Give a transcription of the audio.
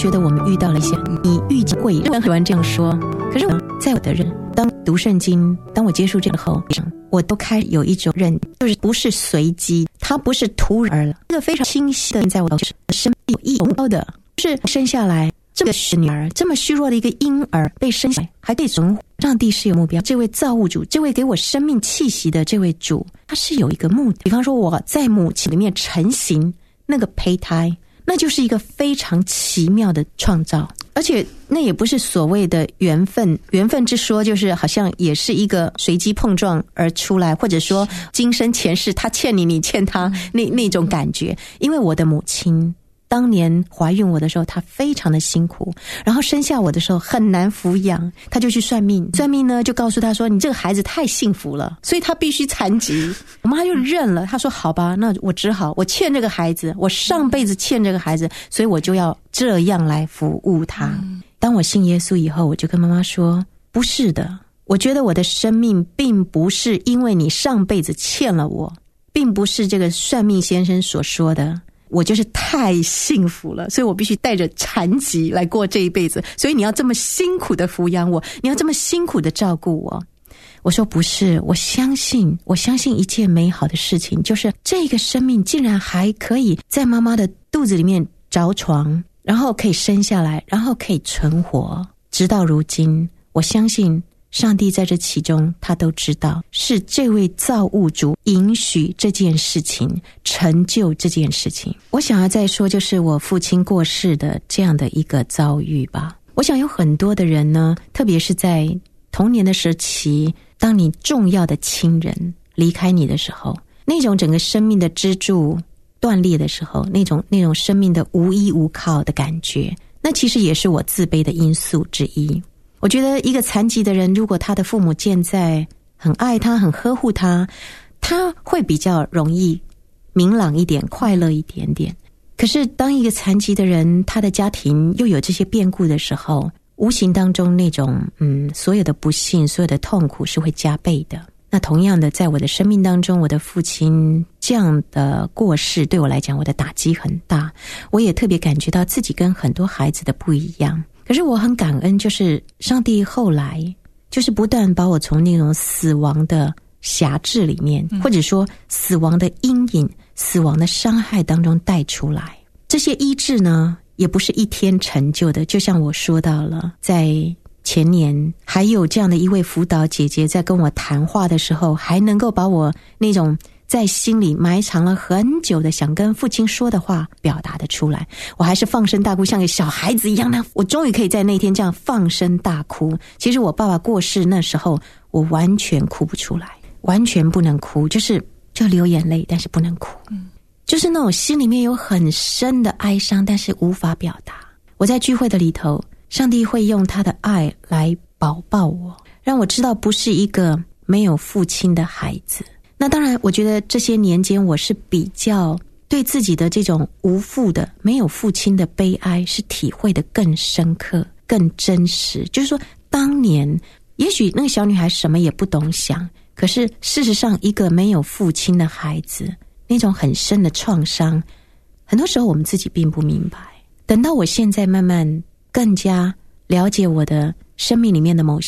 觉得我们遇到了一些你遇见会很喜欢这样说，可是在我的人当读圣经，当我接触这个后，我都开始有一种认，就是不是随机，它不是突然了，这个非常清晰的在我的身边有意目的，是生下来这个女儿这么虚弱的一个婴儿被生下来还可以存活，上帝是有目标，这位造物主，这位给我生命气息的这位主，他是有一个目的。比方说我在母亲里面成型那个胚胎，那就是一个非常奇妙的创造，而且那也不是所谓的缘分，缘分之说就是好像也是一个随机碰撞而出来，或者说今生前世他欠你，你欠他，那种感觉。因为我的母亲当年怀孕我的时候，她非常的辛苦，然后生下我的时候很难抚养，她就去算命，算命呢就告诉她说你这个孩子太幸福了，所以她必须残疾。我妈就认了，她说好吧，那我只好，我欠这个孩子，我上辈子欠这个孩子，所以我就要这样来服务他。当我信耶稣以后，我就跟妈妈说，不是的，我觉得我的生命并不是因为你上辈子欠了我，并不是这个算命先生所说的我就是太幸福了，所以我必须带着残疾来过这一辈子，所以你要这么辛苦的抚养我，你要这么辛苦的照顾我。我说不是，我相信一切美好的事情，就是这个生命竟然还可以在妈妈的肚子里面着床，然后可以生下来，然后可以存活，直到如今。我相信上帝在这其中他都知道，是这位造物主允许这件事情成就这件事情。我想要再说就是我父亲过世的这样的一个遭遇吧。我想有很多的人呢，特别是在童年的时期，当你重要的亲人离开你的时候，那种整个生命的支柱断裂的时候，那种生命的无依无靠的感觉，那其实也是我自卑的因素之一。我觉得一个残疾的人，如果他的父母健在，很爱他，很呵护他，他会比较容易明朗一点，快乐一点点。可是当一个残疾的人，他的家庭又有这些变故的时候，无形当中那种所有的不幸，所有的痛苦是会加倍的。那同样的，在我的生命当中，我的父亲这样的过世对我来讲，我的打击很大，我也特别感觉到自己跟很多孩子的不一样。可是我很感恩，就是上帝后来就是不断把我从那种死亡的辖制里面，或者说死亡的阴影、死亡的伤害当中带出来。这些医治呢，也不是一天成就的，就像我说到了，在前年还有这样的一位辅导姐姐在跟我谈话的时候，还能够把我那种在心里埋藏了很久的想跟父亲说的话表达得出来。我还是放声大哭，像个小孩子一样的，我终于可以在那天这样放声大哭。其实我爸爸过世那时候，我完全哭不出来，完全不能哭，就流眼泪，但是不能哭，就是那种心里面有很深的哀伤，但是无法表达。我在聚会的里头，上帝会用他的爱来保抱我，让我知道不是一个没有父亲的孩子。那当然我觉得这些年间，我是比较对自己的这种无父的、没有父亲的悲哀是体会得更深刻、更真实。就是说当年也许那个小女孩什么也不懂想，可是事实上一个没有父亲的孩子，那种很深的创伤，很多时候我们自己并不明白。等到我现在慢慢更加了解我的生命里面的某些